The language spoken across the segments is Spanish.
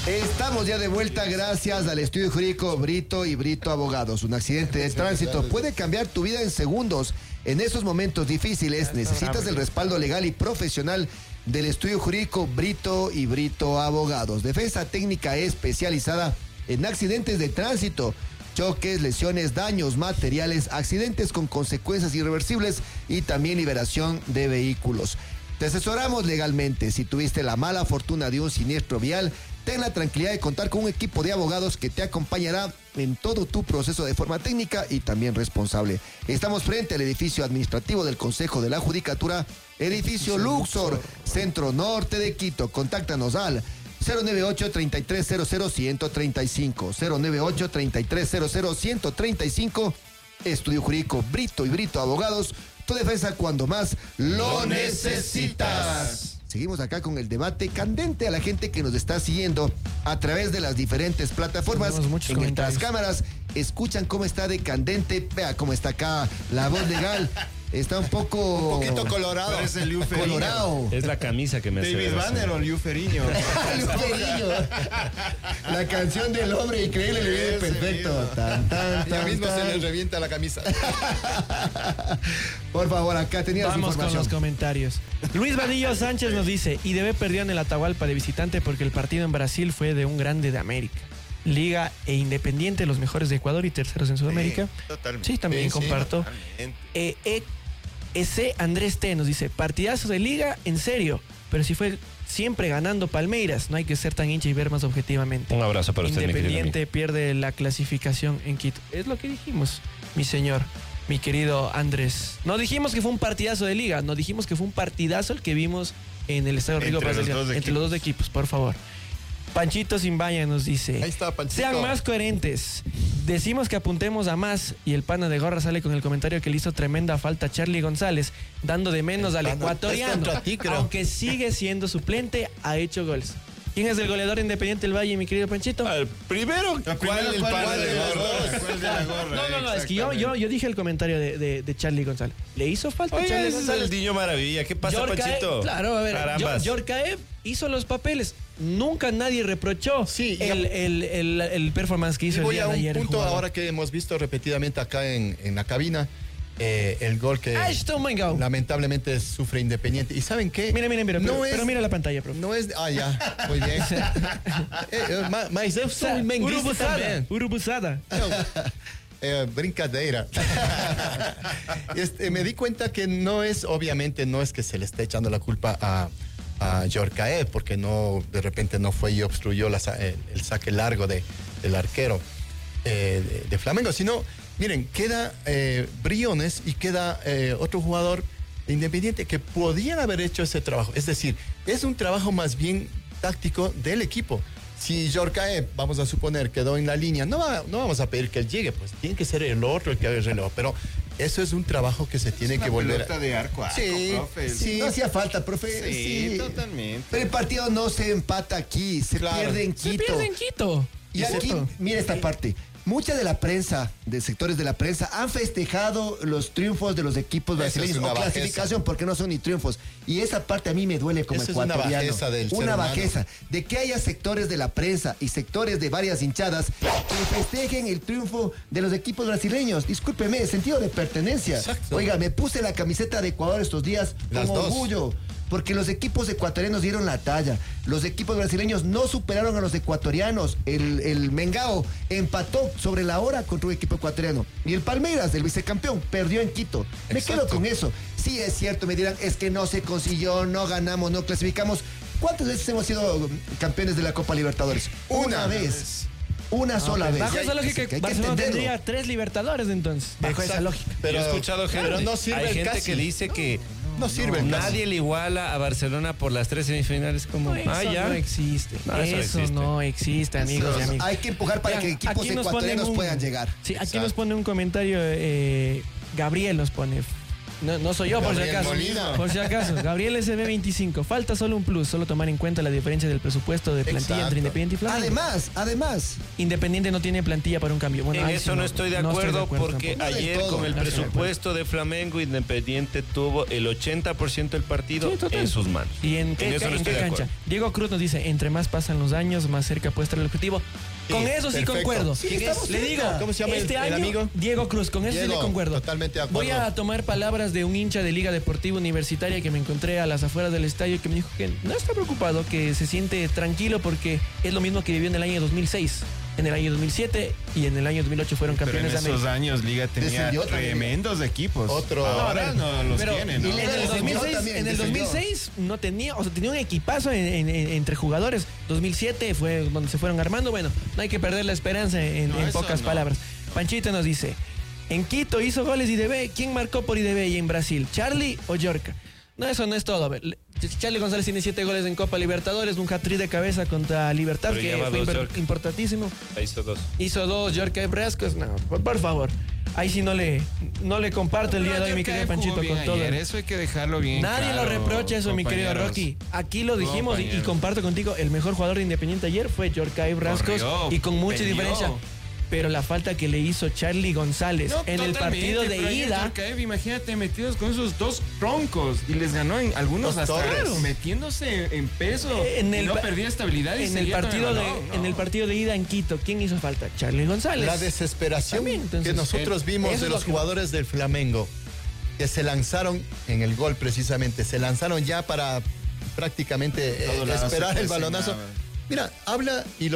Estamos ya de vuelta gracias al estudio jurídico Brito y Brito Abogados. Un accidente de tránsito puede cambiar tu vida en segundos. En esos momentos difíciles necesitas el respaldo legal y profesional del estudio jurídico Brito y Brito Abogados. Defensa técnica especializada en accidentes de tránsito, choques, lesiones, daños materiales, accidentes con consecuencias irreversibles y también liberación de vehículos. Te asesoramos legalmente. Si tuviste la mala fortuna de un siniestro vial, ten la tranquilidad de contar con un equipo de abogados que te acompañará en todo tu proceso de forma técnica y también responsable. Estamos frente al edificio administrativo del Consejo de la Judicatura, edificio Luxor, centro norte de Quito. Contáctanos al 098-3300-135, 098-3300-135, Estudio Jurídico Brito y Brito Abogados, tu defensa cuando más lo necesitas. Seguimos acá con el debate candente a la gente que nos está siguiendo a través de las diferentes plataformas. En nuestras cámaras escuchan cómo está de candente. Vea cómo está acá la voz legal. Está un poquito colorado. Parece Liu Ferriño. Colorado. Es la camisa que me hace. David Banner o Liu Ferriño. Liu Ferriño. La canción del hombre increíble le viene perfecto. Ya mismo se le revienta la camisa. Por favor, acá tenías Vamos información. con los comentarios. Luis Vadillo Sánchez nos dice: IDB perdió en el Atahualpa de visitante porque el partido en Brasil fue de un grande de América. Liga e Independiente, los mejores de Ecuador y terceros en Sudamérica. Totalmente. Sí, también comparto. Ese Andrés T nos dice: partidazo de Liga, en serio, pero si fue siempre ganando Palmeiras, no hay que ser tan hincha y ver más objetivamente. Un abrazo para usted, mi querido Independiente amigo. pierde la clasificación en Quito. Es lo que dijimos, mi señor, mi querido Andrés. No dijimos que fue un partidazo de Liga, no dijimos que fue un partidazo el que vimos en el Estadio Rigo Brasileño. Entre los dos equipos, por favor. Panchito Simbaña nos dice: Ahí está, Panchito. sean más coherentes. Decimos que apuntemos a más y el pana de gorra sale con el comentario que le hizo tremenda falta a Charlie González, dando de menos al ecuatoriano. Es contra ti, creo. Aunque sigue siendo suplente, ha hecho goles. ¿Quién es el goleador Independiente del Valle, mi querido Panchito? Al primero, ¿Cuál de la gorra? ¿Cuál de la gorra? No, es que yo dije el comentario de Charlie González. ¿Le hizo falta a oye, Charlie ese es González? el niño maravilla. ¿Qué pasa, Panchito? Claro, a ver, Carambas. Yorkaev hizo los papeles. Nunca nadie reprochó Sí, el performance que hizo Y el voy día a de un ayer. punto ahora que hemos visto repetidamente acá en la cabina, el gol que lamentablemente sufre Independiente. ¿Y saben qué? Mira, pero mira la pantalla, profe. No es... Ah, ya, muy bien. Mas eu sou menguista também. Urubuzada. Brincadeira. Me di cuenta que obviamente no es que se le esté echando la culpa a Yorkaev, porque de repente no fue y obstruyó el saque largo del arquero de Flamengo, sino, miren, queda Briones y queda otro jugador Independiente que podían haber hecho ese trabajo. Es decir, es un trabajo más bien táctico del equipo. Si Yorkaev, vamos a suponer, quedó en la línea, no vamos a pedir que él llegue, pues tiene que ser el otro el que haga el reloj, pero eso es un trabajo que se tiene que volver pelota de arco, profe. Sí, no hacía falta, profe. Sí, totalmente. Pero el partido no se empata aquí, se pierde en Quito. Se pierde en Quito. Y aquí, mira esta parte. Mucha de la prensa, de sectores de la prensa, han festejado los triunfos de los equipos brasileños o clasificación, porque no son ni triunfos. Y esa parte a mí me duele como eso ecuatoriano. Es una bajeza del ser humano. Bajeza de que haya sectores de la prensa y sectores de varias hinchadas que festejen el triunfo de los equipos brasileños. Discúlpeme, sentido de pertenencia. Exacto. Oiga, me puse la camiseta de Ecuador estos días Las con dos. orgullo. Porque los equipos ecuatorianos dieron la talla. Los equipos brasileños no superaron a los ecuatorianos. El Mengao empató sobre la hora contra un equipo ecuatoriano. Y el Palmeiras, el vicecampeón, perdió en Quito. Me quedo con eso. Sí, es cierto, me dirán, es que no se consiguió, no ganamos, no clasificamos. ¿Cuántas veces hemos sido campeones de la Copa Libertadores? Una vez. Una sola vez. Bajo esa lógica, hay que Barcelona entenderlo. tendría 3 Libertadores entonces. Bajo esa lógica. Pero he escuchado gente, pero no sirve hay gente casi. que dice que No sirve. nadie le iguala a Barcelona por las 3 semifinales como... No, eso ya. no existe. No, eso eso existe. no existe, amigos y amigos. Hay que empujar para que equipos Aquí nos ecuatorianos ponen puedan llegar. Sí, aquí nos pone un comentario, Gabriel nos pone: No soy yo, por si Gabriel acaso. Molina. Por si acaso. Gabriel SB25. Falta solo un plus, solo tomar en cuenta la diferencia del presupuesto de plantilla Exacto. entre Independiente y Flamengo. Además, Independiente no tiene plantilla para un cambio. Bueno, En ahí eso sí no estoy de acuerdo porque tampoco. No del ayer todo, con el no estoy de presupuesto de Flamengo, Independiente tuvo el 80% del partido Sí, total. en sus manos. ¿Y en qué, eso no en estoy qué de cancha? acuerdo. Diego Cruz nos dice, entre más pasan los años, más cerca puede estar el objetivo. Sí, Con eso sí perfecto. concuerdo. Sí, estamos Le cerca. digo, ¿Cómo se llama este el año, amigo? Diego Cruz, con eso sí Diego, le concuerdo. totalmente de acuerdo. Voy a tomar palabras de un hincha de Liga Deportiva Universitaria que me encontré a las afueras del estadio que me dijo que no está preocupado, que se siente tranquilo porque es lo mismo que vivió en el año 2006. En el año 2007 y en el año 2008 fueron Pero en campeones de esos América. años Liga tenía Descendió también. tremendos equipos. Ahora no los Pero tiene, ¿no? en el Descendió 2006, también, en el descendió. 2006 no tenía, o sea, tenía un equipazo entre jugadores. 2007 fue donde se fueron armando. Bueno, no hay que perder la esperanza en No, eso pocas no. palabras. Panchito nos dice, en Quito hizo goles IDB. ¿Quién marcó por IDB y en Brasil? ¿Charlie o Yorca? No, eso no es todo. A ver, Charlie González tiene 7 goles en Copa Libertadores, un hat-trick de cabeza contra Libertad, Pero que lleva fue 2 Yorca. importantísimo. Ahí hizo 2. Hizo 2 Yorca y Brascos. No, por favor. Ahí sí no le comparto el día de hoy, mi querido Panchito, con todo. Eso hay que dejarlo bien. Nadie claro, lo reprocha eso, mi querido compañeros. Rocky. Aquí lo dijimos y Compañeros. comparto contigo. El mejor jugador de Independiente ayer fue Yorcay Brascos Corrió, y con mucha peleó. diferencia. Pero la falta que le hizo Charlie González No, en el totalmente, partido de pero ayer ida. Yorkaev, imagínate, metidos con esos dos troncos y les ganó en algunos Los hasta torres. metiéndose en peso. En y el no pa- perdía estabilidad y En el, seguía con partido de, balón, ¿no? en el partido de ida en Quito, ¿quién hizo falta? Charlie González. La desesperación También, entonces, que nosotros eso vimos es de lo los que- jugadores del Flamengo, que se lanzaron en el gol precisamente, se lanzaron ya para prácticamente Todo lado esperar se el balonazo. presionaba. Mira, habla y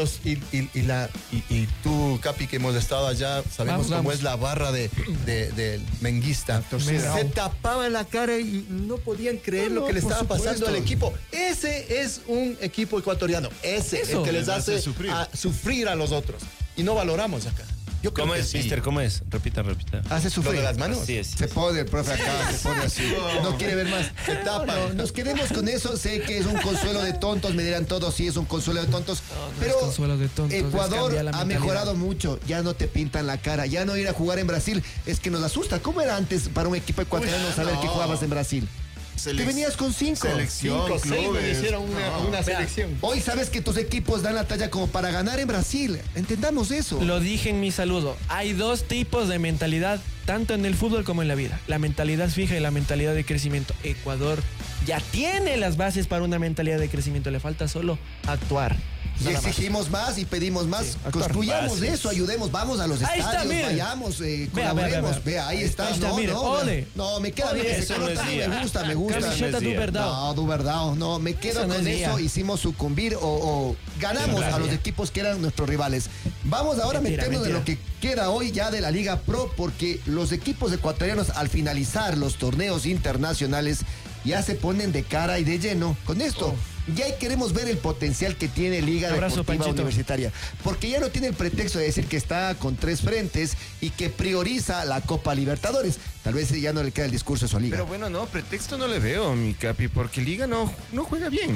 tú, Capi, que hemos estado allá, sabemos cómo Vamos. es la barra de Menguista. torcida. Se tapaban la cara y no podían creer lo que le por estaba pasando supuesto. al equipo. Ese es un equipo ecuatoriano. Ese Eso. el que les Les hace hace sufrir. sufrir a los otros. Y no valoramos acá. Yo creo ¿Cómo que es, sí. mister? ¿Cómo es? Repita. hace Lo sufrir. de las manos. Así es. Se pone el profe acá, se pone así. No quiere ver más. Se tapa. No, nos quedemos con eso. Sé que es un consuelo de tontos, me dirán todos, sí, es un consuelo de tontos. No, no pero es consuelo de tontos, es Ecuador cambiar la ha mentalidad. mejorado mucho. Ya no te pintan la cara. Ya no ir a jugar en Brasil es que nos asusta. ¿Cómo era antes para un equipo ecuatoriano Uy, saber no. que jugabas en Brasil? Te venías con 5. Selección, 5, 6 clubes. me hicieron una Vea, selección. Hoy sabes que tus equipos dan la talla como para ganar en Brasil. Entendamos eso. Lo dije en mi saludo. Hay dos tipos de mentalidad, tanto en el fútbol como en la vida. La mentalidad fija y la mentalidad de crecimiento. Ecuador ya tiene las bases para una mentalidad de crecimiento. Le falta solo actuar. Y Nada más. exigimos más y pedimos más. Sí, actuar. Construyamos Bases. eso, ayudemos, vamos a los Ahí está, estadios, mire. vayamos, Vea, colaboremos. vea. Vea, ahí está. Ahí está, no, mire, no, ole. no, me queda Ole, bien ese eso no es color, día. me gusta, me gusta. Camiseta es tu día. verdad. No, du verdad, no, me quedo Eso no con es eso, día. hicimos sucumbir o ganamos Claro, a los ya. equipos que eran nuestros rivales. Vamos ahora a Mentira, meternos de mentira. lo que queda hoy ya de la Liga Pro, porque los equipos ecuatorianos al finalizar los torneos internacionales ya se ponen de cara y de lleno con esto. Ya ahí queremos ver el potencial que tiene Liga Abrazo, Deportiva Panchito. Universitaria, porque ya no tiene el pretexto de decir que está con 3 frentes y que prioriza la Copa Libertadores. Tal vez ya no le queda el discurso a su liga. Pero bueno, no, pretexto no le veo, mi Capi, porque Liga no juega bien.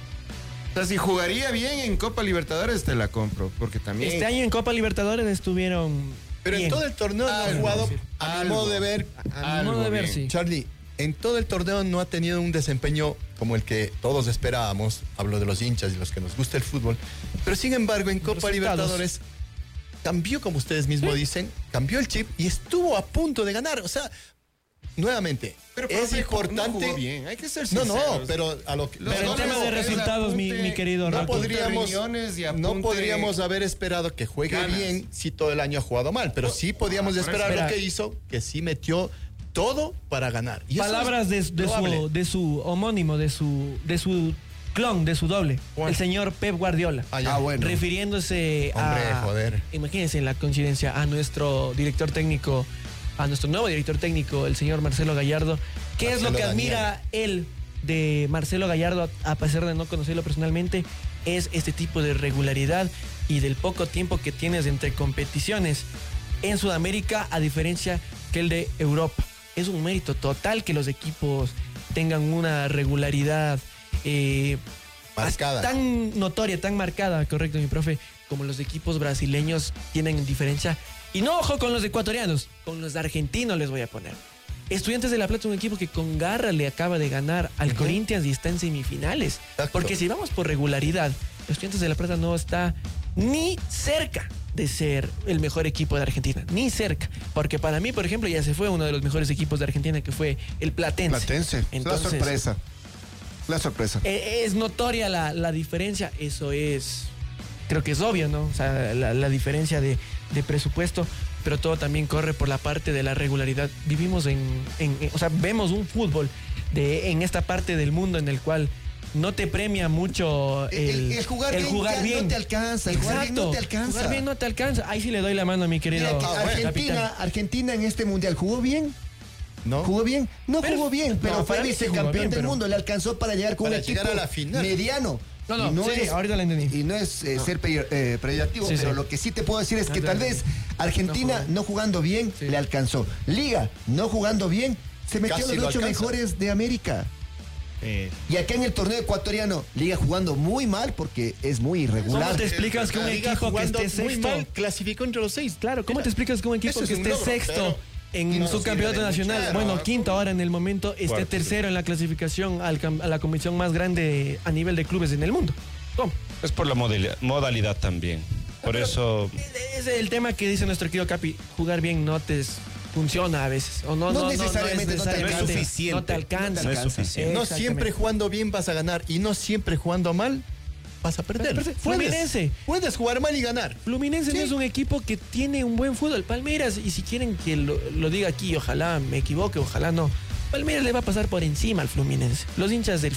O sea, si jugaría bien en Copa Libertadores te la compro, porque también... Este año en Copa Libertadores estuvieron. Pero en bien. todo el torneo no ha Algo, jugado, sí. a mi Algo. modo de ver, A mi modo de ver, bien. sí. Charlie, en todo el torneo no ha tenido un desempeño como el que todos esperábamos. Hablo de los hinchas y los que nos gusta el fútbol. Pero sin embargo, en Copa Resultados. Libertadores cambió, como ustedes mismos dicen, cambió el chip y estuvo a punto de ganar. O sea, nuevamente, Pero es profe, importante. no jugó bien, hay que ser No, sinceros. no, pero a lo que. Los Pero en goles tema de es resultados, mi querido no Rocky. podríamos, riñones y no apunte- podríamos haber esperado que juegue ganas. bien si todo el año ha jugado mal, pero sí podíamos por esperar eso. lo que hizo, que sí metió todo para ganar. Y eso Palabras es de loable. su homónimo, de su clon, de su doble, ¿Cuál? el señor Pep Guardiola. Ah, ya. Ah, bueno. Refiriéndose Hombre, a. joder. Imagínense la coincidencia a nuestro director técnico, a nuestro nuevo director técnico, el señor Marcelo Gallardo. ¿Qué es lo Marcelo que admira él de Marcelo Gallardo, a pesar de no conocerlo personalmente? Es este tipo de regularidad y del poco tiempo que tienes entre competiciones en Sudamérica, a diferencia que el de Europa. Es un mérito total que los equipos tengan una regularidad Marcada. tan notoria, tan marcada, correcto, mi profe, como los equipos brasileños tienen diferencia. Y no, ojo con los ecuatorianos, con los argentinos les voy a poner. Estudiantes de La Plata es un equipo que con garra le acaba de ganar al Corinthians y está en semifinales. Exacto. Porque si vamos por regularidad, Estudiantes de La Plata no está ni cerca de ser el mejor equipo de Argentina, ni cerca. Porque para mí, por ejemplo, ya se fue uno de los mejores equipos de Argentina, que fue el Platense. Platense. Entonces, la sorpresa. La sorpresa. Es notoria la diferencia, eso es, creo que es obvio, ¿no? O sea, la diferencia de presupuesto, pero todo también corre por la parte de la regularidad. Vivimos o sea, vemos un fútbol en esta parte del mundo en el cual no te premia mucho el jugar bien. No te alcanza. El jugar bien no te alcanza. Jugar bien no te alcanza. Ahí sí le doy la mano a mi querido capitán. Argentina en este mundial jugó bien. ¿No? ¿Jugó bien? No Pero- jugó bien, pero no, fue para mí sí jugó vicecampeón bien, del pero- mundo. Le alcanzó para llegar con Para un equipo llegar a la final. mediano. No, Y no sí, es, ahorita la entendí. y no es ser peyorativo, Sí, pero sí. lo que sí te puedo decir es que No, tal no, vez no Argentina jugó. no jugando bien Sí. le alcanzó. Liga no jugando bien, se metió Casi en los lo 8 alcanza. mejores de América. Y acá en el torneo ecuatoriano, Liga jugando muy mal porque es muy irregular. ¿Cómo te explicas que un Liga equipo que jugando esté muy sexto? mal clasificó entre los 6? Claro, ¿cómo te explicas que un equipo Eso es que un esté logro, sexto pero en no su sirve campeonato de nacional, mucho, bueno, ¿no? quinto ahora en el momento, esté Cuarto, tercero en la clasificación a la comisión más grande a nivel de clubes en el mundo? ¿Cómo? Es por la modalidad también. Por eso, Es el tema que dice nuestro querido Capi, jugar bien no te funciona a veces. O no, No necesariamente, es no te alcanza. necesariamente, suficiente. no te alcanza. no es suficiente. No Exactamente. siempre jugando bien vas a ganar y no siempre jugando mal vas a perder. Vas a perder. Fluminense. Puedes jugar mal y ganar. Fluminense no es un equipo que tiene un buen fútbol. Palmeiras, y si quieren que lo diga aquí, ojalá me equivoque, ojalá no. Palmeiras le va a pasar por encima al Fluminense. Los hinchas del